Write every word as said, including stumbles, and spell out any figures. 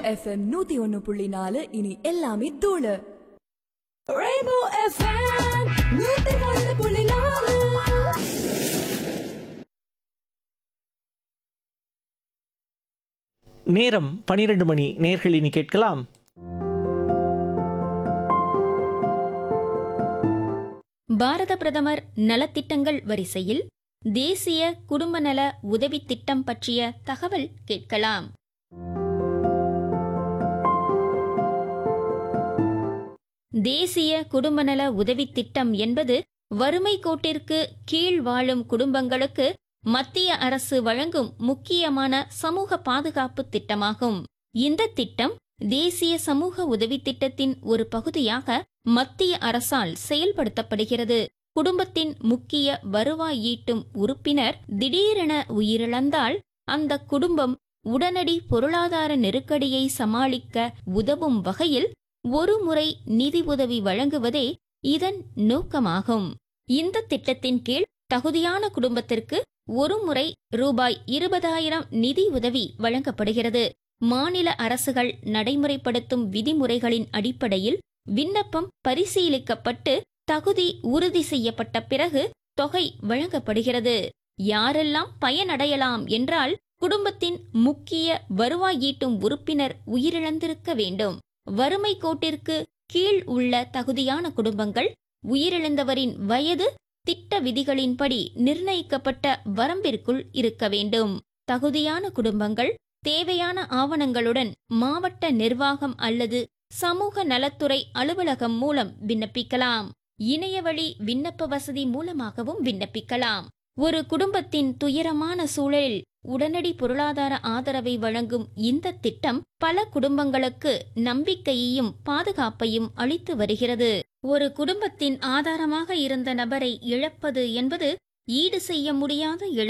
FM நூத்தி ஒன்னு புள்ளி நாலு இனி எல்லாமே தூளு. ரெயின்போ எஃப்எம் நூத்தி ஒன்னு புள்ளி நாலு. நேரம் பனிரெண்டு மணி. நேர்கள் இனி கேட்கலாம் பாரத பிரதமர் நலத்திட்டங்கள் வரிசையில் தேசிய குடும்ப நல உதவி திட்டம் பற்றிய தகவல் கேட்கலாம். தேசிய குடும்ப நல உதவி திட்டம் என்பது வறுமை கோட்டிற்கு கீழ் வாழும் குடும்பங்களுக்கு மத்திய அரசு வழங்கும் முக்கியமான சமூக பாதுகாப்பு திட்டமாகும். இந்த திட்டம் தேசிய சமூக உதவி திட்டத்தின் ஒரு பகுதியாக மத்திய அரசால் செயல்படுத்தப்படுகிறது. குடும்பத்தின் முக்கிய வருவாய் ஈட்டும் உறுப்பினர் திடீரென உயிரிழந்தால் அந்த குடும்பம் உடனடி பொருளாதார நெருக்கடியை சமாளிக்க உதவும் வகையில் ஒரு முறை நிதி உதவி வழங்குவதே இதன் நோக்கமாகும். இந்த திட்டத்தின் கீழ் தகுதியான குடும்பத்திற்கு ஒரு முறை ரூபாய் இருபதாயிரம் நிதி உதவி வழங்கப்படுகிறது. மாநில அரசுகள் நடைமுறைப்படுத்தும் விதிமுறைகளின் அடிப்படையில் விண்ணப்பம் பரிசீலிக்கப்பட்டு தகுதி உறுதி செய்யப்பட்ட பிறகு தொகை வழங்கப்படுகிறது. யாரெல்லாம் பயனடையலாம் என்றால், குடும்பத்தின் முக்கிய வருவாய் ஈட்டும் உறுப்பினர் உயிரிழந்திருக்க வேண்டும். வறுமை கோட்டிற்கு கீழ் உள்ள தகுதியான குடும்பங்கள் உயிரிழந்தவரின் வயது திட்ட விதிகளின்படி நிர்ணயிக்கப்பட்ட வரம்பிற்குள் இருக்க வேண்டும். தகுதியான குடும்பங்கள் தேவையான ஆவணங்களுடன் மாவட்ட நிர்வாகம் அல்லது சமூக நலத்துறை அலுவலகம் மூலம் விண்ணப்பிக்கலாம். இணையவழி விண்ணப்ப வசதி மூலமாகவும் விண்ணப்பிக்கலாம். ஒரு குடும்பத்தின் துயரமான சூழலில் உடனடி பொருளாதார ஆதரவை வழங்கும் இந்த திட்டம் பல குடும்பங்களுக்கு நம்பிக்கையையும் பாதுகாப்பையும் அளித்து வருகிறது. ஒரு குடும்பத்தின் ஆதாரமாக இருந்த நபரை இழப்பது என்பது ஈடு செய்ய முடியாத இழப்பு.